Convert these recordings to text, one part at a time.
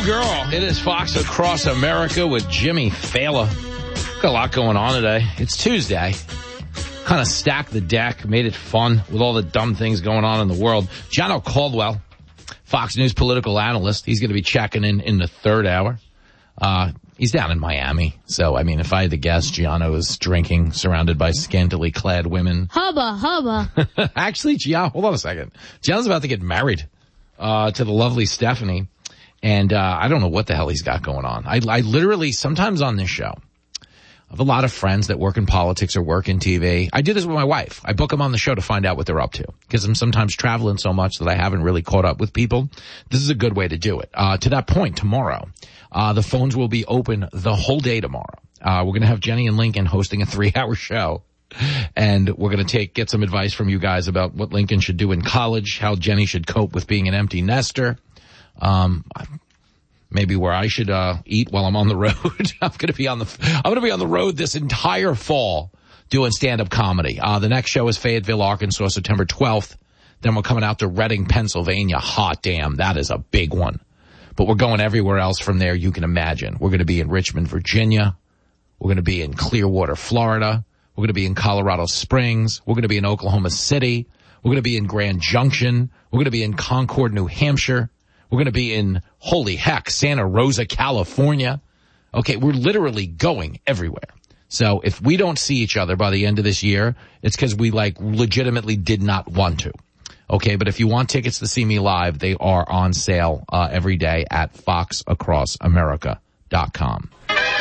girl. It is Fox Across America with Jimmy Fallon. Got a lot going on today. It's Tuesday. Kind of stacked the deck, made it fun with all the dumb things going on in the world. Jono Caldwell, Fox News political analyst. He's going to be checking in the third hour. He's down in Miami. So, I mean, if I had to guess, Gianno is drinking, surrounded by scantily clad women. Hubba, hubba. Actually, hold on a second. Gianno's about to get married to the lovely Stephanie. And I don't know what the hell he's got going on. I literally, sometimes on this show, I have a lot of friends that work in politics or work in TV. I do this with my wife. I book them on the show to find out what they're up to, because I'm sometimes traveling so much that I haven't really caught up with people. This is a good way to do it. To that point, tomorrow, the phones will be open the whole day tomorrow. We're going to have Jenny and Lincoln hosting a 3-hour show. And we're going to get some advice from you guys about what Lincoln should do in college, how Jenny should cope with being an empty nester. Maybe where I should eat while I'm on the road. I'm going to be on the road this entire fall doing stand-up comedy. The next show is Fayetteville, Arkansas, September 12th. Then we're coming out to Reading, Pennsylvania. Hot damn, that is a big one. But we're going everywhere else from there you can imagine. We're going to be in Richmond, Virginia. We're going to be in Clearwater, Florida. We're going to be in Colorado Springs. We're going to be in Oklahoma City. We're going to be in Grand Junction. We're going to be in Concord, New Hampshire. We're going to be in, holy heck, Santa Rosa, California. Okay, we're literally going everywhere. So if we don't see each other by the end of this year, it's because we legitimately did not want to. Okay, but if you want tickets to see me live, they are on sale every day at foxacrossamerica.com.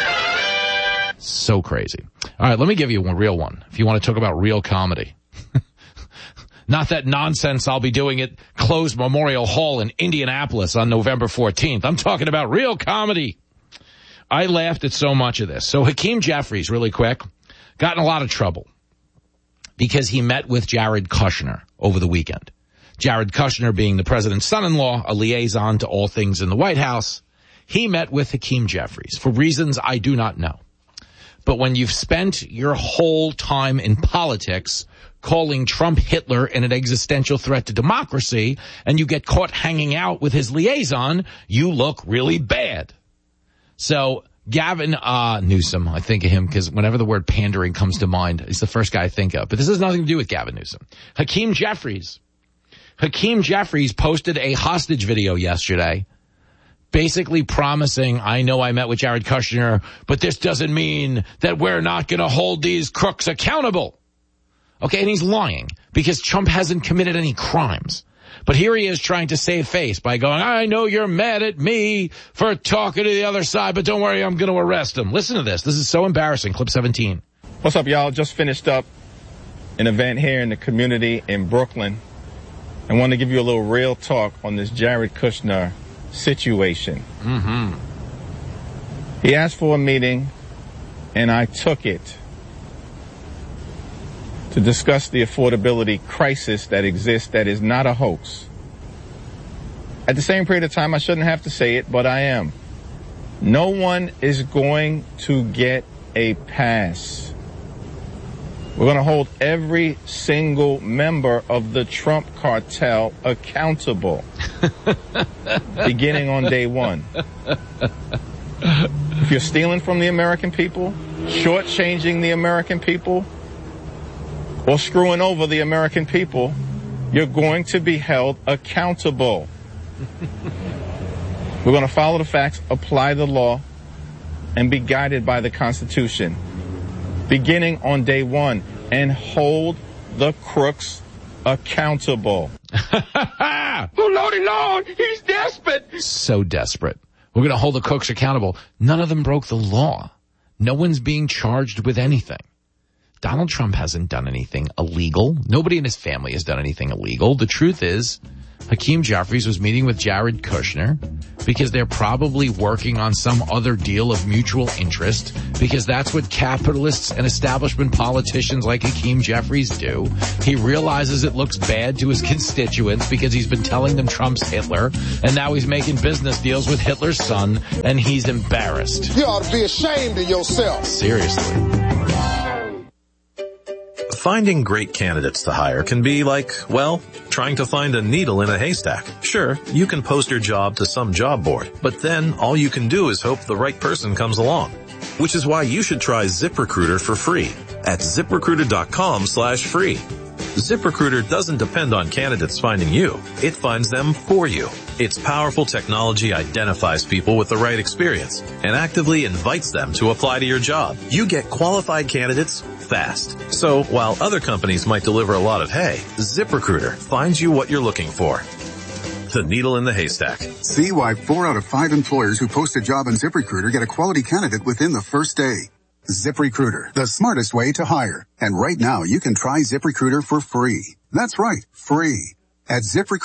So crazy. All right, let me give you one real one if you want to talk about real comedy. Not that nonsense I'll be doing at Closed Memorial Hall in Indianapolis on November 14th. I'm talking about real comedy. I laughed at so much of this. So Hakeem Jeffries, really quick, got in a lot of trouble because he met with Jared Kushner over the weekend. Jared Kushner being the president's son-in-law, a liaison to all things in the White House. He met with Hakeem Jeffries for reasons I do not know. But when you've spent your whole time in politics calling Trump Hitler and an existential threat to democracy, and you get caught hanging out with his liaison, you look really bad. So Gavin Newsom, I think of him because whenever the word pandering comes to mind, he's the first guy I think of. But this has nothing to do with Gavin Newsom. Hakeem Jeffries posted a hostage video yesterday, basically promising, I know I met with Jared Kushner, but this doesn't mean that we're not going to hold these crooks accountable. Okay, and he's lying because Trump hasn't committed any crimes. But here he is trying to save face by going, I know you're mad at me for talking to the other side, but don't worry, I'm going to arrest him. Listen to this. This is so embarrassing. Clip 17. What's up, y'all? Just finished up an event here in the community in Brooklyn. I want to give you a little real talk on this Jared Kushner situation. Mm-hmm. He asked for a meeting, and I took it to discuss the affordability crisis that exists that is not a hoax. At the same period of time, I shouldn't have to say it, but I am. No one is going to get a pass. We're going to hold every single member of the Trump cartel accountable beginning on day one. If you're stealing from the American people, shortchanging the American people, or screwing over the American people, you're going to be held accountable. We're going to follow the facts, apply the law, and be guided by the Constitution, beginning on day one, and hold the crooks accountable. Oh, Lordy Lord, he's desperate. So desperate. We're going to hold the crooks accountable. None of them broke the law. No one's being charged with anything. Donald Trump hasn't done anything illegal. Nobody in his family has done anything illegal. The truth is, Hakeem Jeffries was meeting with Jared Kushner because they're probably working on some other deal of mutual interest, because that's what capitalists and establishment politicians like Hakeem Jeffries do. He realizes it looks bad to his constituents because he's been telling them Trump's Hitler, and now he's making business deals with Hitler's son, and he's embarrassed. You ought to be ashamed of yourself. Seriously. Finding great candidates to hire can be like, well, trying to find a needle in a haystack. Sure, you can post your job to some job board, but then all you can do is hope the right person comes along. Which is why you should try ZipRecruiter for free at ZipRecruiter.com/free. ZipRecruiter doesn't depend on candidates finding you. It finds them for you. Its powerful technology identifies people with the right experience and actively invites them to apply to your job. You get qualified candidates fast. So while other companies might deliver a lot of hay, ZipRecruiter finds you what you're looking for. The needle in the haystack. See why 4 out of 5 employers who post a job on ZipRecruiter get a quality candidate within the first day. ZipRecruiter, the smartest way to hire. And right now you can try ZipRecruiter for free. That's right, free. At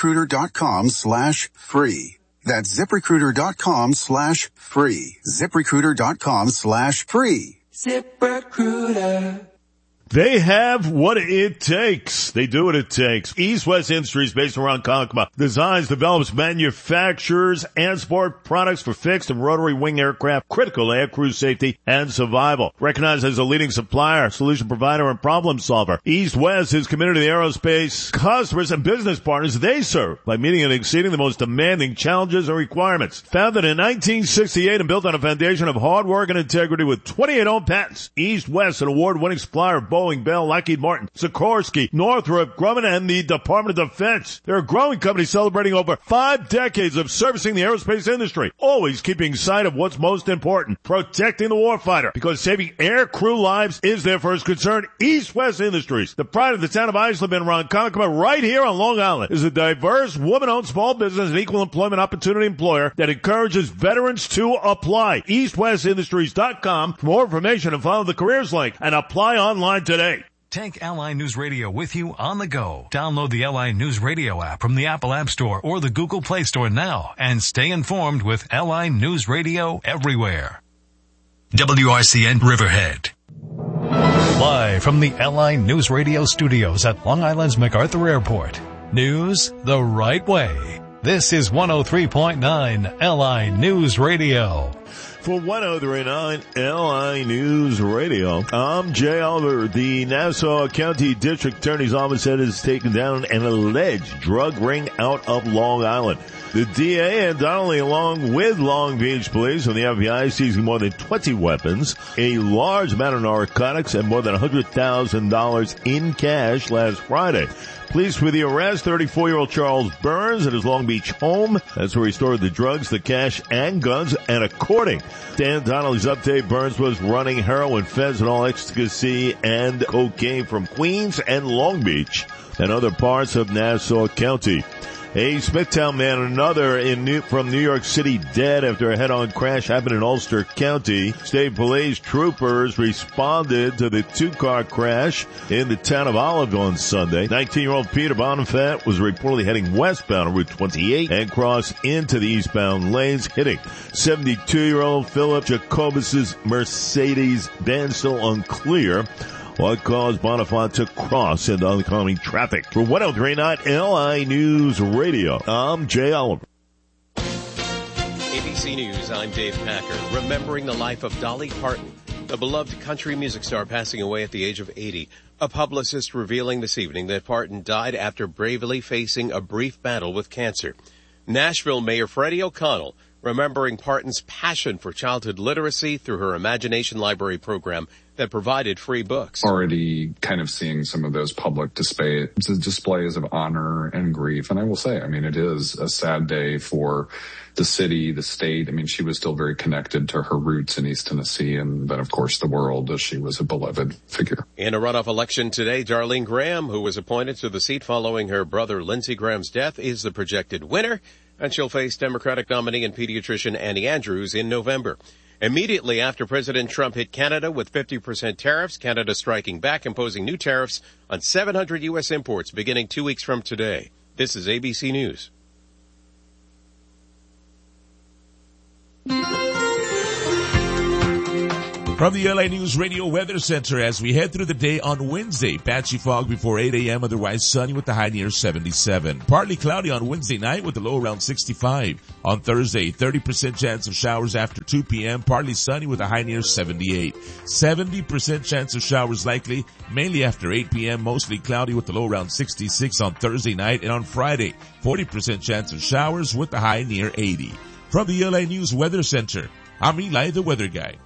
ZipRecruiter.com/free. That's ZipRecruiter.com/free. ZipRecruiter.com/free. ZipRecruiter. They have what it takes. They do what it takes. East West Industries, based around Ronkonkoma, designs, develops, manufactures, and support products for fixed and rotary wing aircraft, critical air crew safety and survival. Recognized as a leading supplier, solution provider, and problem solver, East West is committed to the aerospace customers and business partners they serve by meeting and exceeding the most demanding challenges and requirements. Founded in 1968 and built on a foundation of hard work and integrity with 28 owned patents, East West, an award-winning supplier of Boeing, Bell, Lockheed Martin, Sikorsky, Northrop Grumman, and the Department of Defense. They're a growing company celebrating over 5 decades of servicing the aerospace industry, always keeping sight of what's most important, protecting the warfighter, because saving air crew lives is their first concern. East West Industries, the pride of the town of Islip and Ronkonkoma, right here on Long Island, is a diverse, woman-owned small business and equal employment opportunity employer that encourages veterans to apply. EastWestIndustries.com for more information and follow the careers link and apply online today. Take LI News Radio with you on the go. Download the LI News Radio app from the Apple App Store or the Google Play Store now and stay informed with LI News Radio everywhere. WRCN Riverhead. Live from the LI News Radio studios at Long Island's MacArthur Airport. News the right way. This is 103.9 LI News Radio. For 103.9 LI News Radio, I'm Jay Oliver. The Nassau County District Attorney's Office has taken down an alleged drug ring out of Long Island. The DA and Donnelly, along with Long Beach Police and the FBI, seizing more than 20 weapons, a large amount of narcotics, and more than $100,000 in cash last Friday. Police with the arrest, 34-year-old Charles Burns at his Long Beach home. That's where he stored the drugs, the cash, and guns. And according to Dan Donnelly's update, Burns was running heroin, fentanyl, ecstasy, and cocaine from Queens and Long Beach and other parts of Nassau County. A Smithtown man, another from New York City, dead after a head-on crash happened in Ulster County. State police troopers responded to the 2-car crash in the town of Olive on Sunday. 19-year-old Peter Bonifat was reportedly heading westbound on Route 28 and crossed into the eastbound lanes, hitting 72-year-old Philip Jacobus's Mercedes-Benz, still unclear what caused Bonifat to cross into oncoming traffic. For 103.9 LI News Radio, I'm Jay Oliver. ABC News, I'm Dave Packer. Remembering the life of Dolly Parton, the beloved country music star passing away at the age of 80. A publicist revealing this evening that Parton died after bravely facing a brief battle with cancer. Nashville Mayor Freddie O'Connell remembering Parton's passion for childhood literacy through her Imagination Library program that provided free books. Already kind of seeing some of those public displays of honor and grief. And I will say, I mean, it is a sad day for the city, the state. I mean, she was still very connected to her roots in East Tennessee and then, of course, the world, as she was a beloved figure. In a runoff election today, Darlene Graham, who was appointed to the seat following her brother Lindsey Graham's death, is the projected winner, and she'll face Democratic nominee and pediatrician Annie Andrews in November. Immediately after President Trump hit Canada with 50% tariffs, Canada striking back, imposing new tariffs on 700 U.S. imports beginning 2 weeks from today. This is ABC News. From the LA News Radio Weather Center, as we head through the day on Wednesday, patchy fog before 8 a.m., otherwise sunny with the high near 77. Partly cloudy on Wednesday night with the low around 65. On Thursday, 30% chance of showers after 2 p.m., partly sunny with a high near 78. 70% chance of showers likely, mainly after 8 p.m., mostly cloudy with the low around 66 on Thursday night. And on Friday, 40% chance of showers with the high near 80. From the LA News Weather Center, I'm Eli, the weather guy.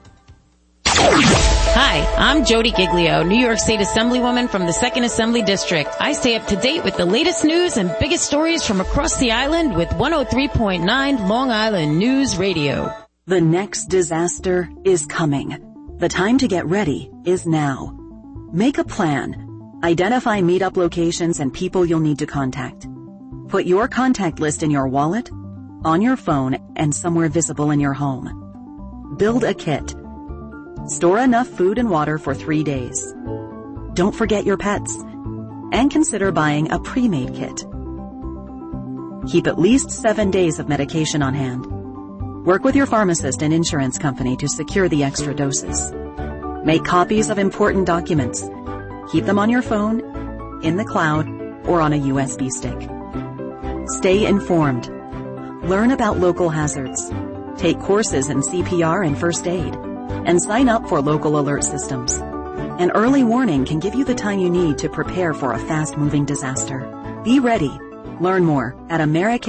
Hi, I'm Jody Giglio, New York State Assemblywoman from the 2nd Assembly District. I stay up to date with the latest news and biggest stories from across the island with 103.9 Long Island News Radio. The next disaster is coming. The time to get ready is now. Make a plan. Identify meetup locations and people you'll need to contact. Put your contact list in your wallet, on your phone, and somewhere visible in your home. Build a kit. Store enough food and water for 3 days. Don't forget your pets. And consider buying a pre-made kit. Keep at least 7 days of medication on hand. Work with your pharmacist and insurance company to secure the extra doses. Make copies of important documents. Keep them on your phone, in the cloud, or on a USB stick. Stay informed. Learn about local hazards. Take courses in CPR and first aid. And sign up for local alert systems. An early warning can give you the time you need to prepare for a fast-moving disaster. Be ready. Learn more at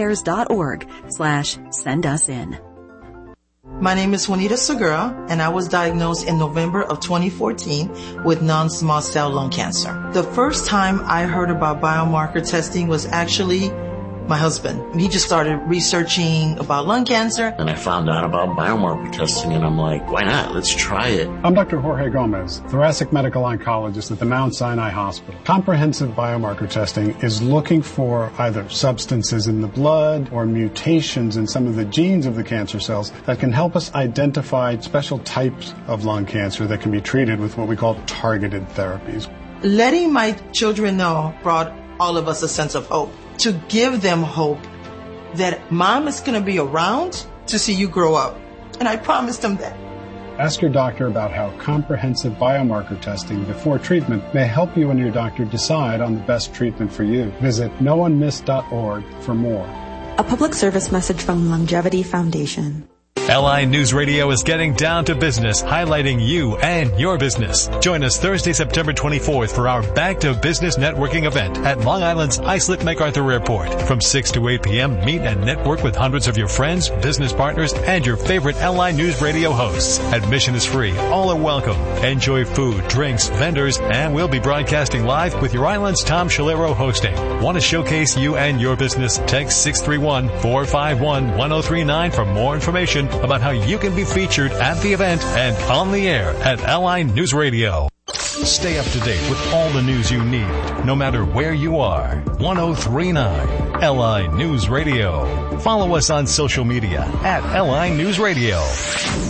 americares.org/sendusin. My name is Juanita Segura, and I was diagnosed in November of 2014 with non-small cell lung cancer. The first time I heard about biomarker testing was actually my husband. He just started researching about lung cancer. And I found out about biomarker testing, and I'm like, why not? Let's try it. I'm Dr. Jorge Gomez, thoracic medical oncologist at the Mount Sinai Hospital. Comprehensive biomarker testing is looking for either substances in the blood or mutations in some of the genes of the cancer cells that can help us identify special types of lung cancer that can be treated with what we call targeted therapies. Letting my children know brought all of us a sense of hope. To give them hope that mom is going to be around to see you grow up. And I promised them that. Ask your doctor about how comprehensive biomarker testing before treatment may help you and your doctor decide on the best treatment for you. Visit noonemiss.org for more. A public service message from Longevity Foundation. LI News Radio is getting down to business, highlighting you and your business. Join us Thursday, September 24th for our Back to Business networking event at Long Island's Islip MacArthur Airport. From 6 to 8 p.m., meet and network with hundreds of your friends, business partners, and your favorite LI News Radio hosts. Admission is free. All are welcome. Enjoy food, drinks, vendors, and we'll be broadcasting live with your island's Tom Shalero hosting. Want to showcase you and your business? Text 631-451-1039 for more information about how you can be featured at the event and on the air at LI News Radio. Stay up to date with all the news you need, no matter where you are. 1039 LI News Radio. Follow us on social media at LI News Radio.